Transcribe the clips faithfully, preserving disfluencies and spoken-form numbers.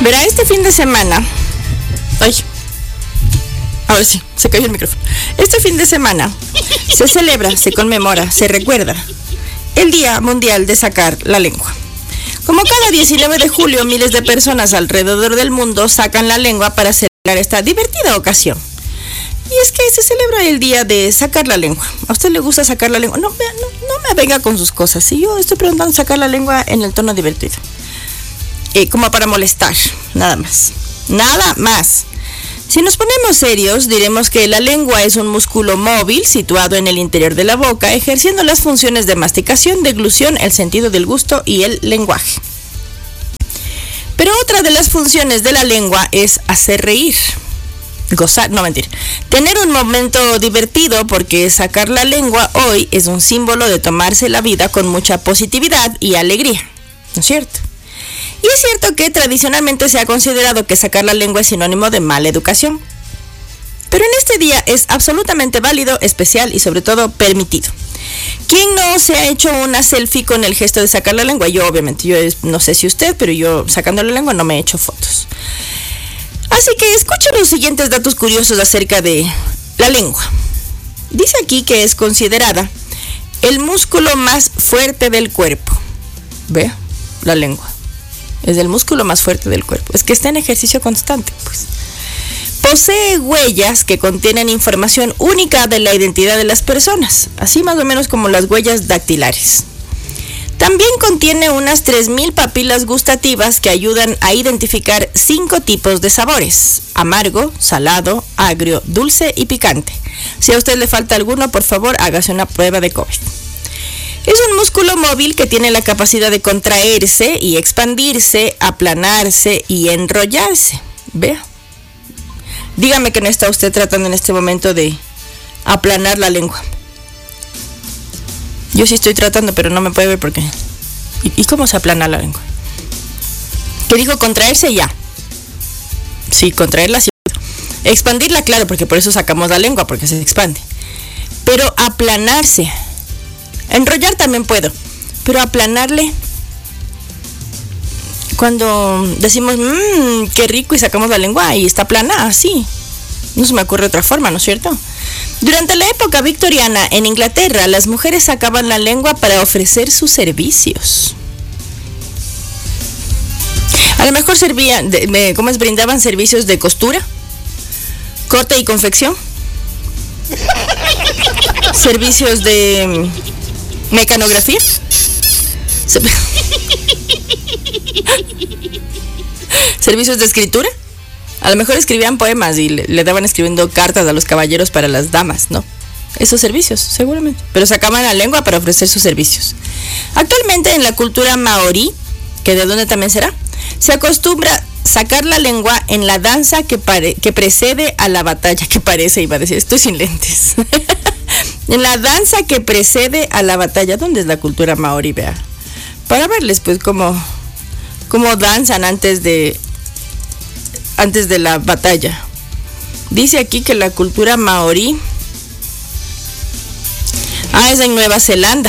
Verá, este fin de semana... Ay, ahora sí, se cayó el micrófono. Este fin de semana se celebra, se conmemora, se recuerda el Día Mundial de Sacar la Lengua. Como cada diecinueve de julio, miles de personas alrededor del mundo sacan la lengua para celebrar esta divertida ocasión. Y es que se celebra el día de sacar la lengua. ¿A usted le gusta sacar la lengua? No, no, no me venga con sus cosas. Si yo estoy preguntando sacar la lengua en el tono divertido. Eh, como para molestar, nada más. Nada más. Si nos ponemos serios, diremos que la lengua es un músculo móvil situado en el interior de la boca, ejerciendo las funciones de masticación, deglución, el sentido del gusto y el lenguaje. Pero otra de las funciones de la lengua es hacer reír. Gozar, no mentir, tener un momento divertido, porque sacar la lengua hoy es un símbolo de tomarse la vida con mucha positividad y alegría, ¿no es cierto? Y es cierto que tradicionalmente se ha considerado que sacar la lengua es sinónimo de mala educación, pero en este día es absolutamente válido, especial y sobre todo permitido. ¿Quién no se ha hecho una selfie con el gesto de sacar la lengua? Yo obviamente, yo no sé si usted, pero yo sacando la lengua no me he hecho fotos. Así que escuchen los siguientes datos curiosos acerca de la lengua. Dice aquí que es considerada el músculo más fuerte del cuerpo. ¿Ve? La lengua. Es el músculo más fuerte del cuerpo. Es que está en ejercicio constante, pues. Posee huellas que contienen información única de la identidad de las personas, así más o menos como las huellas dactilares. También contiene unas tres mil papilas gustativas que ayudan a identificar cinco tipos de sabores: amargo, salado, agrio, dulce y picante. Si a usted le falta alguno, por favor, hágase una prueba de COVID. Es un músculo móvil que tiene la capacidad de contraerse y expandirse, aplanarse y enrollarse. Vea. Dígame que no está usted tratando en este momento de aplanar la lengua. Yo sí estoy tratando, pero no me puede ver porque... ¿Y, ¿Y cómo se aplana la lengua? ¿Qué dijo? ¿Contraerse? Ya. Sí, contraerla sí. Expandirla, claro, porque por eso sacamos la lengua, porque se expande. Pero aplanarse... Enrollar también puedo, pero aplanarle... Cuando decimos, mmm, qué rico, y sacamos la lengua y está plana, así. No se me ocurre otra forma, ¿no es cierto? Durante la época victoriana en Inglaterra, las mujeres sacaban la lengua para ofrecer sus servicios. A lo mejor servían, de, ¿cómo es? Brindaban servicios de costura, corte y confección, servicios de mecanografía, servicios de escritura. A lo mejor escribían poemas y le, le daban escribiendo cartas a los caballeros para las damas, ¿no? Esos servicios, seguramente. Pero sacaban la lengua para ofrecer sus servicios. Actualmente en la cultura maorí, que de dónde también será, se acostumbra sacar la lengua en la danza que, pare, que precede a la batalla. Que parece, iba a decir, estoy sin lentes. En la danza que precede a la batalla. ¿Dónde es la cultura maorí? Vea. Para verles, pues, cómo, cómo danzan antes de... antes de la batalla. Dice aquí que la cultura maorí, ah, es en Nueva Zelanda,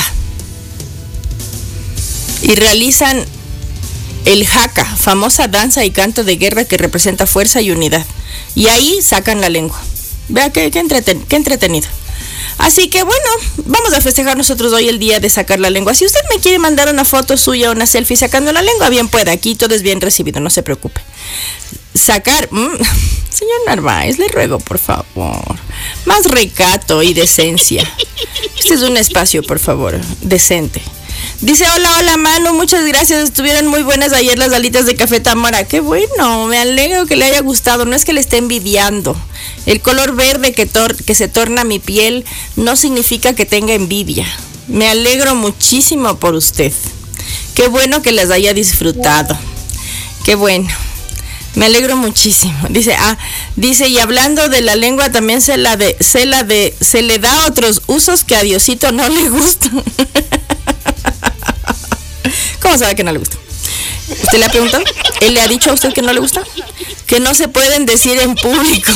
y realizan el haka, famosa danza y canto de guerra que representa fuerza y unidad, y ahí sacan la lengua. Vea qué, qué, entreten, qué entretenido. Así que bueno, vamos a festejar nosotros hoy el día de sacar la lengua. Si usted me quiere mandar una foto suya, una selfie sacando la lengua, bien pueda, aquí todo es bien recibido, no se preocupe. Sacar, mmm, señor Narváez, le ruego por favor, más recato y decencia. Este es un espacio, por favor, decente. Dice, hola, hola Manu, muchas gracias, estuvieron muy buenas ayer las alitas de café Tamara. Qué bueno, me alegro que le haya gustado, no es que le esté envidiando. El color verde que, tor- que se torna mi piel no significa que tenga envidia. Me alegro muchísimo por usted. Qué bueno que las haya disfrutado. Qué bueno. Me alegro muchísimo. Dice, ah, dice, y hablando de la lengua, también se la de, se la de, se le da otros usos que a Diosito no le gustan. ¿Cómo sabe que no le gusta? ¿Usted le ha preguntado? ¿Él le ha dicho a usted que no le gusta? Que no se pueden decir en público.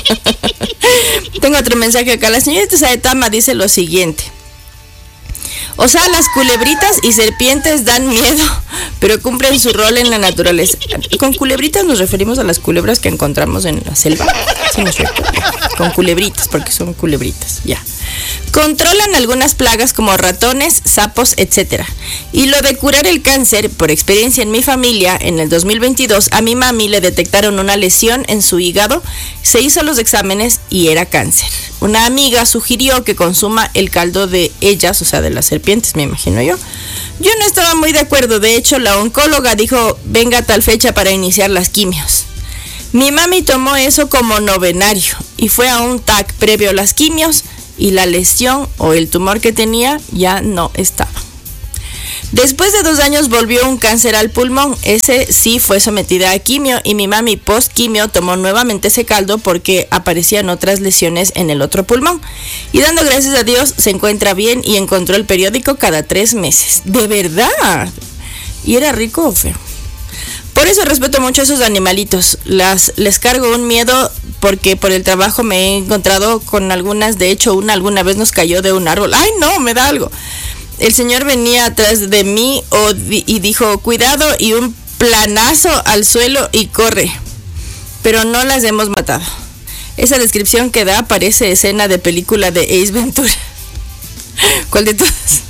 Tengo otro mensaje acá. La señorita Saetama dice lo siguiente. O sea, las culebritas y serpientes dan miedo, pero cumplen su rol en la naturaleza. Con culebritas nos referimos a las culebras que encontramos en la selva. Sí, no es cierto. Con culebritas, porque son culebritas, ya. Controlan algunas plagas como ratones, sapos, etcétera. Y lo de curar el cáncer, por experiencia en mi familia, en el dos mil veintidós, a mi mami le detectaron una lesión en su hígado, se hizo los exámenes y era cáncer. Una amiga sugirió que consuma el caldo de ellas, o sea, de las serpientes, me imagino yo. Yo no estaba muy de acuerdo, de hecho la oncóloga dijo, venga a tal fecha para iniciar las quimios. Mi mami tomó eso como novenario y fue a un T A C previo a las quimios y la lesión o el tumor que tenía ya no estaba. Después de dos años volvió un cáncer al pulmón, ese sí fue sometida a quimio y mi mami post quimio tomó nuevamente ese caldo porque aparecían otras lesiones en el otro pulmón. Y dando gracias a Dios se encuentra bien y encontró el periódico cada tres meses. ¿De verdad? ¿Y era rico o feo? Por eso respeto mucho a esos animalitos. Las, les cargo un miedo porque por el trabajo me he encontrado con algunas. De hecho, una alguna vez nos cayó de un árbol. ¡Ay, no! Me da algo. El señor venía atrás de mí oh, y dijo, cuidado, y un planazo al suelo y corre. Pero no las hemos matado. Esa descripción que da parece escena de película de Ace Ventura. ¿Cuál de todas?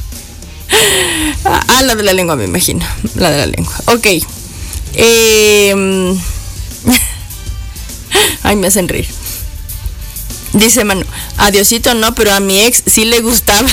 Ah, la de la lengua, me imagino. La de la lengua. Ok. Eh, ay, me hacen reír. Dice Manu, a Diosito no, pero a mi ex sí le gustaba.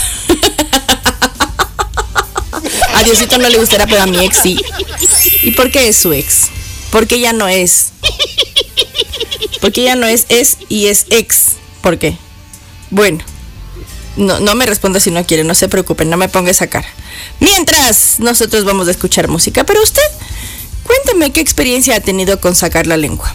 A Diosito no le gustará, pero a mi ex sí. ¿Y por qué es su ex? Porque ya no es. Porque ya no es, es y es ex. ¿Por qué? Bueno, no, no me responda si no quiere, no se preocupen, no me ponga esa cara. Mientras, nosotros vamos a escuchar música, pero usted, cuénteme qué experiencia ha tenido con sacar la lengua.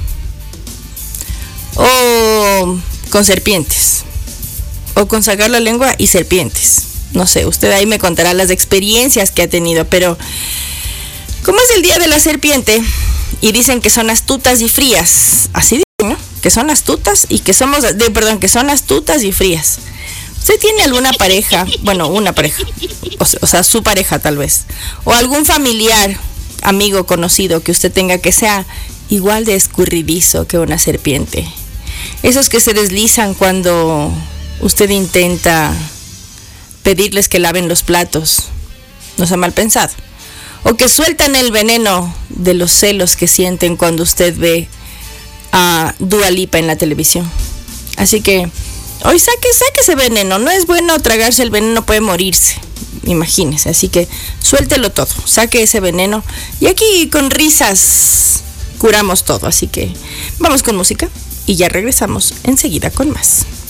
O con serpientes. O con sacar la lengua y serpientes. No sé, usted ahí me contará las experiencias que ha tenido, pero como es el día de la serpiente y dicen que son astutas y frías, así dicen, ¿no? Que son astutas y que somos, de, perdón, que son astutas y frías. ¿Usted tiene alguna pareja, bueno, una pareja, o, o sea, su pareja tal vez, o algún familiar, amigo, conocido que usted tenga que sea igual de escurridizo que una serpiente? Esos que se deslizan cuando usted intenta pedirles que laven los platos, no sea mal pensado, o que sueltan el veneno de los celos que sienten cuando usted ve a Dua Lipa en la televisión. Así que hoy saque, saque ese veneno, no es bueno tragarse el veneno, puede morirse, imagínese, así que suéltelo todo, saque ese veneno y aquí con risas curamos todo, así que vamos con música y ya regresamos enseguida con más.